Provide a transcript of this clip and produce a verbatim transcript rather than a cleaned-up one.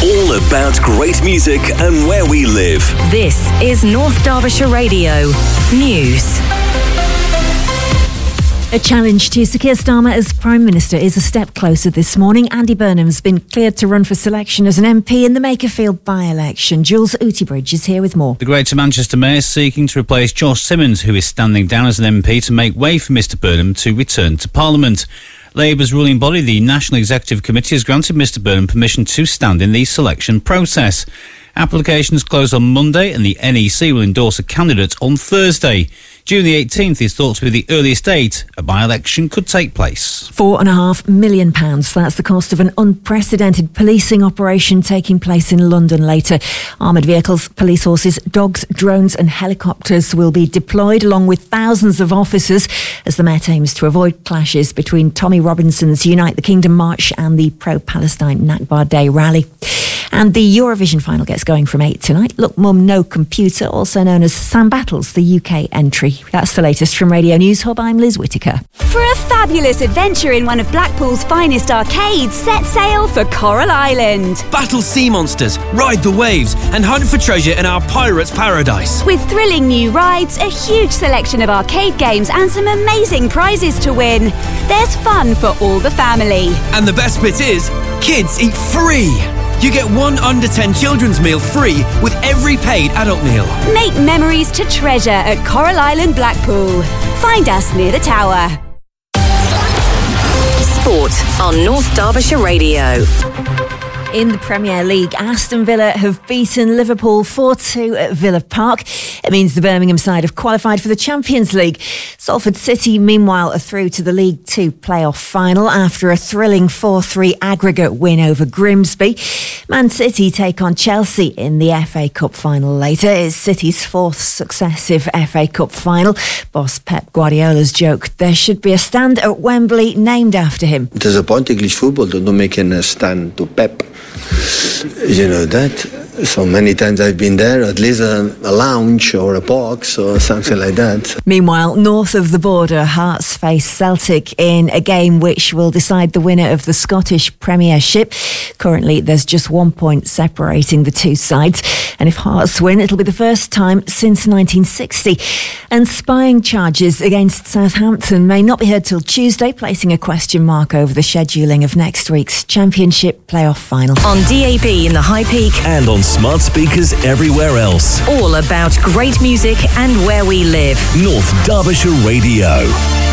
All about great music and where we live. This is North Derbyshire Radio News. A challenge to Sir Keir Starmer as Prime Minister is a step closer this morning. Andy Burnham's been cleared to run for selection as an M P in the Makerfield by-election. Jules Outibridge is here with more. The Greater Manchester Mayor is seeking to replace Josh Simmons, who is standing down as an M P to make way for Mr Burnham to return to Parliament. Labour's ruling body, the National Executive Committee, has granted Mr Burnham permission to stand in the selection process. Applications close on Monday and the N E C will endorse a candidate on Thursday. June the eighteenth is thought to be the earliest date a by-election could take place. Four and a half million pounds. That's the cost of an unprecedented policing operation taking place in London later. Armoured vehicles, police horses, dogs, drones and helicopters will be deployed along with thousands of officers as the Met aims to avoid clashes between Tommy Robinson's Unite the Kingdom March and the pro-Palestine Nakba Day rally. And the Eurovision final gets going from eight tonight. Look Mum No Computer, also known as Sam Battles, the U K entry. That's the latest from Radio News Hub. I'm Liz Whittaker. For a fabulous adventure in one of Blackpool's finest arcades, set sail for Coral Island. Battle sea monsters, ride the waves and hunt for treasure in our pirate's paradise. With thrilling new rides, a huge selection of arcade games and some amazing prizes to win. There's fun for all the family. And the best bit is, kids eat free. You get one under ten children's meal free with every paid adult meal. Make memories to treasure at Coral Island, Blackpool. Find us near the tower. Sport on North Derbyshire Radio. In the Premier League, Aston Villa have beaten Liverpool four two at Villa Park. It means the Birmingham side have qualified for the Champions League. Salford City, meanwhile, are through to the League Two playoff final after a thrilling four three aggregate win over Grimsby. Man City take on Chelsea in the F A Cup final later. It's City's fourth successive F A Cup final. Boss Pep Guardiola's joke, there should be a stand at Wembley named after him. Disappointing English football to not making a stand to Pep. You know that. So many times I've been there, at least a, a lounge or a box or something like that. Meanwhile, north of the border, Hearts face Celtic in a game which will decide the winner of the Scottish Premiership. Currently, there's just one point separating the two sides. And if Hearts win, it'll be the first time since nineteen sixty. And spying charges against Southampton may not be heard till Tuesday, placing a question mark over the scheduling of next week's Championship playoff final. On D A B in the High Peak And on smart speakers everywhere else. all about great music and where we live. North Derbyshire Radio.